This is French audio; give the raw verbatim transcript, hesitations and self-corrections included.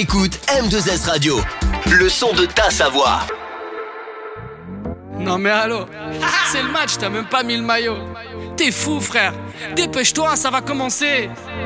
Écoute M deux S Radio, le son de ta Savoie. Non mais allô, c'est le match, t'as même pas mis le maillot. T'es fou frère, dépêche-toi, ça va commencer.